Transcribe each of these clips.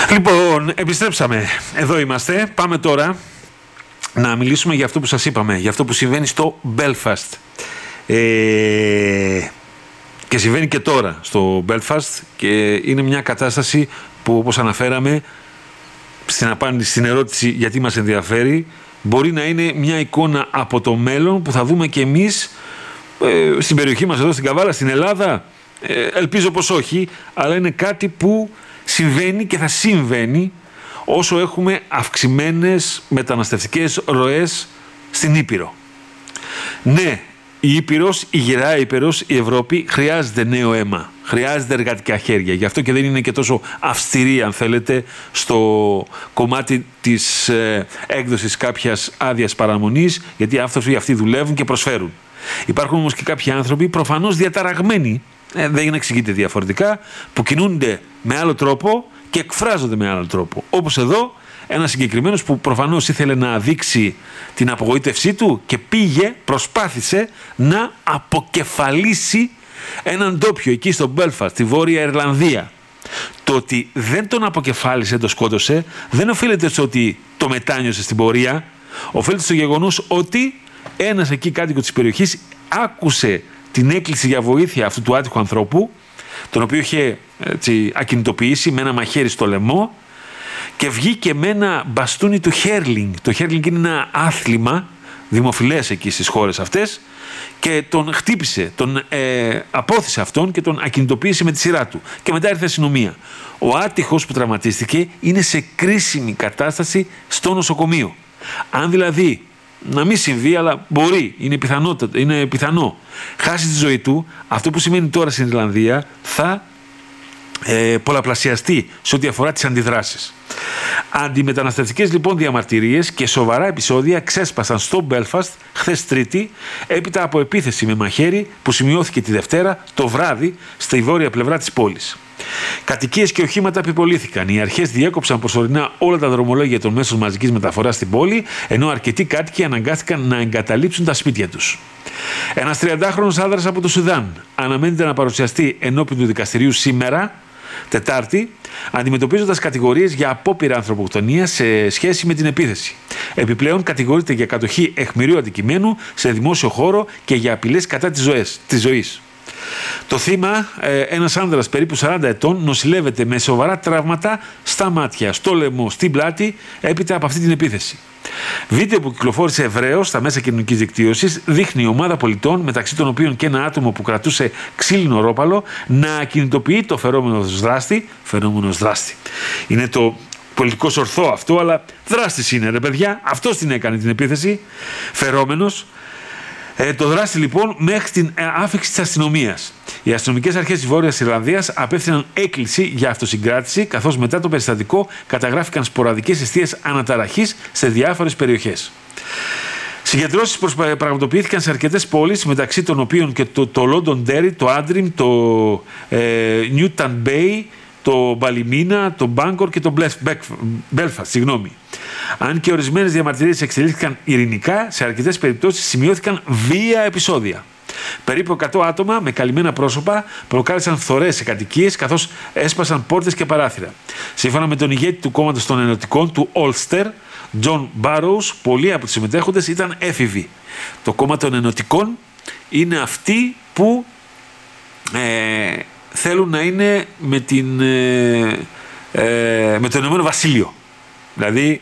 Λοιπόν, επιστρέψαμε. Εδώ είμαστε. Πάμε τώρα να μιλήσουμε για αυτό που σας είπαμε, για αυτό που συμβαίνει στο Belfast. Και συμβαίνει και τώρα στο Belfast και είναι μια κατάσταση που, όπως αναφέραμε στην απάντηση στην ερώτηση γιατί μας ενδιαφέρει, μπορεί να είναι μια εικόνα από το μέλλον που θα δούμε και εμείς στην περιοχή μας εδώ στην Καβάλα, στην Ελλάδα. Ελπίζω πως όχι, αλλά είναι κάτι που συμβαίνει και θα συμβαίνει όσο έχουμε αυξημένες μεταναστευτικές ροές στην Ήπειρο. Ναι, η Ήπειρος, η γερά Ήπειρος, η Ευρώπη χρειάζεται νέο αίμα, χρειάζεται εργατικά χέρια. Γι' αυτό και δεν είναι και τόσο αυστηρή, αν θέλετε, στο κομμάτι της έκδοσης κάποιας άδειας παραμονής, γιατί αυτοί δουλεύουν και προσφέρουν. Υπάρχουν όμως και κάποιοι άνθρωποι προφανώς διαταραγμένοι, δεν εξηγείται διαφορετικά, που κινούνται με άλλο τρόπο και εκφράζονται με άλλο τρόπο. Όπως εδώ, ένας συγκεκριμένος που προφανώς ήθελε να δείξει την απογοήτευσή του και προσπάθησε να αποκεφαλίσει έναν ντόπιο εκεί στο Belfast, στη Βόρεια Ιρλανδία. Το ότι δεν τον αποκεφάλισε, τον σκότωσε, δεν οφείλεται στο ότι το μετάνιωσε στην πορεία, οφείλεται στο γεγονός ότι ένας εκεί κάτοικος της περιοχής άκουσε την έκκληση για βοήθεια αυτού του άτυχου ανθρώπου, τον οποίο είχε ακινητοποιήσει με ένα μαχαίρι στο λαιμό, και βγήκε με ένα μπαστούνι του hurling. Το hurling είναι ένα άθλημα δημοφιλές εκεί στις χώρες αυτές, και τον χτύπησε, τον απόθυσε αυτόν και τον ακινητοποίησε με τη σειρά του. Και μετά ήρθε η αστυνομία. Ο άτυχος που τραυματίστηκε είναι σε κρίσιμη κατάσταση στο νοσοκομείο. Αν δηλαδή να μην συμβεί, αλλά μπορεί, είναι πιθανό, χάσει τη ζωή του, αυτό που σημαίνει τώρα στην Ιρλανδία θα πολλαπλασιαστεί σε ό,τι αφορά τις αντιδράσεις. Αντιμεταναστευτικές λοιπόν διαμαρτυρίες και σοβαρά επεισόδια ξέσπασαν στο Belfast χθες Τρίτη, έπειτα από επίθεση με μαχαίρι που σημειώθηκε τη Δευτέρα το βράδυ στη βόρεια πλευρά της πόλης. Κατοικίες και οχήματα επιπολύθηκαν. Οι αρχές διέκοψαν προσωρινά όλα τα δρομολόγια των μέσων μαζικής μεταφοράς στην πόλη, ενώ αρκετοί κάτοικοι αναγκάστηκαν να εγκαταλείψουν τα σπίτια τους. Ένας 30χρονος άνδρας από το Σουδάν αναμένεται να παρουσιαστεί ενώπιον του δικαστηρίου σήμερα, Τετάρτη, αντιμετωπίζοντας κατηγορίες για απόπειρα ανθρωποκτονίας σε σχέση με την επίθεση. Επιπλέον, κατηγορείται για κατοχή αιχμηρίου αντικειμένου σε δημόσιο χώρο και για απειλές κατά της ζωής. Το θύμα, ένας άνδρας περίπου 40 ετών, νοσηλεύεται με σοβαρά τραύματα στα μάτια, στο λαιμό, στην πλάτη, έπειτα από αυτή την επίθεση. Βίντεο που κυκλοφόρησε ευρέως στα μέσα κοινωνικής δικτύωσης δείχνει ομάδα πολιτών, μεταξύ των οποίων και ένα άτομο που κρατούσε ξύλινο ρόπαλο, να κινητοποιεί το φερόμενος δράστη. Είναι το πολιτικό ορθό αυτό, αλλά δράστης είναι, ρε παιδιά. Αυτός την έκανε την επίθεση, φερόμενος. Το δράστη λοιπόν μέχρι την άφιξη της αστυνομίας. Οι αστυνομικές αρχές της Βόρειας Ιρλανδίας απέφθηναν έκκληση για αυτοσυγκράτηση, καθώς μετά το περιστατικό καταγράφηκαν σποραδικές αιστείες αναταραχής σε διάφορες περιοχές. Συγκεντρώσεις πραγματοποιήθηκαν σε αρκετές πόλεις, μεταξύ των οποίων και το Londonderry, το Antrim, το Newton Bay, το Μπαλιμίνα, το Μπάνκορ και το Belfast. Αν και ορισμένες διαμαρτυρίες εξελίχθηκαν ειρηνικά, σε αρκετές περιπτώσεις σημειώθηκαν βία επεισόδια. Περίπου 100 άτομα με καλυμμένα πρόσωπα προκάλεσαν φθορές σε κατοικίες, καθώς έσπασαν πόρτες και παράθυρα. Σύμφωνα με τον ηγέτη του κόμματος των Ενωτικών, του Ulster, John Barrows, πολλοί από τους συμμετέχοντες ήταν έφηβοι. Το κόμμα των Ενωτικών είναι αυτοί που θέλουν να είναι με το Ηνωμένο Βασίλειο. Δηλαδή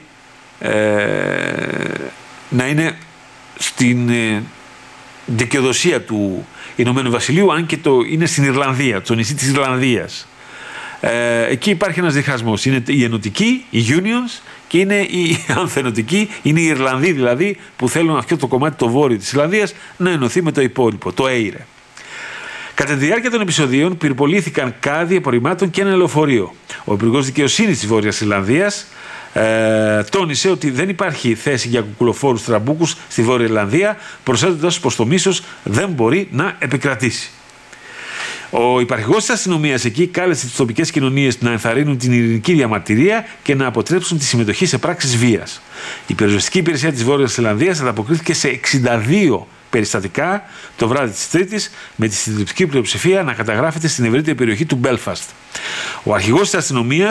να είναι στην δικαιοδοσία του Ηνωμένου Βασιλείου, αν και είναι στην Ιρλανδία, το νησί της Ιρλανδίας. Εκεί υπάρχει ένας διχασμός. Είναι οι ενωτικοί, οι unions, και είναι οι ανθενωτικοί, είναι οι Ιρλανδοί δηλαδή, που θέλουν αυτό το κομμάτι το βόρειο της Ιρλανδίας να ενωθεί με το υπόλοιπο, το Έιρε. Κατά τη διάρκεια των επεισοδίων πυρπολήθηκαν κάδοι απορριμμάτων και ένα λεωφορείο. Ο Υπουργός Δικαιοσύνης της Βόρειας Ιρλανδίας τόνισε ότι δεν υπάρχει θέση για κουκουλοφόρους τραμπούκους στη Βόρεια Ιρλανδία, προσθέτοντας πως το μίσος δεν μπορεί να επικρατήσει. Ο υπαρχηγός της αστυνομίας εκεί κάλεσε τις τοπικές κοινωνίες να ενθαρρύνουν την ειρηνική διαμαρτυρία και να αποτρέψουν τη συμμετοχή σε πράξεις βίας. Η πυροσβεστική υπηρεσία της Βόρειας Ιρλανδίας ανταποκρίθηκε σε 62 περιστατικά το βράδυ της Τρίτης, με τη συντριπτική πλειοψηφία να καταγράφεται στην ευρύτερη περιοχή του Belfast. Ο αρχηγός της αστυνομίας